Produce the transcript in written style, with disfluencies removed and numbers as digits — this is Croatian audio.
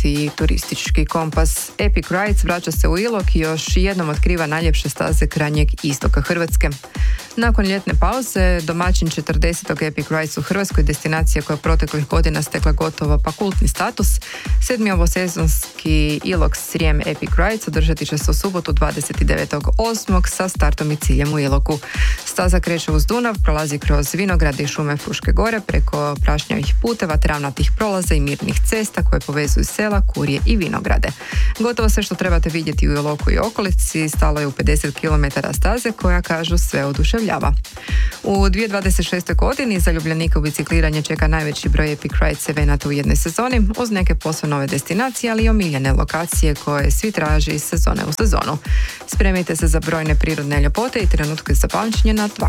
i turistički kompas. Epic Rides vraća se u Ilok i još jednom otkriva najljepše staze krajnjeg istoka Hrvatske. Nakon ljetne pauze, domaćin 40. Epic Rides u Hrvatskoj, destinacija koja proteklih godina stekla gotovo pa kultni status. 7. ovosezonski Ilok Srijem Epic Rides održati će se u subotu 29.8. sa startom i ciljem u Iloku. Staza kreće uz Dunav, prolazi kroz vinograde i šume Fruške gore, preko prašnjavih puteva, travnatih prolaza i mirnih cesta koje povezuju sela, kurije i vinograde. Gotovo sve što trebate vidjeti u Iloku i okolici stalo je u 50 km staze koja, kažu, sve oduševljava. U 2026. godini zaljubljenike u bicikliranje čeka najveći broj Epic Rides evenata u jednoj sezoni, uz neke posve nove destinacije, ali i omiljene lokacije koje svi traže iz sezone u sezonu. Spremite se za brojne prirodne ljepote i trenutke za pamćenje na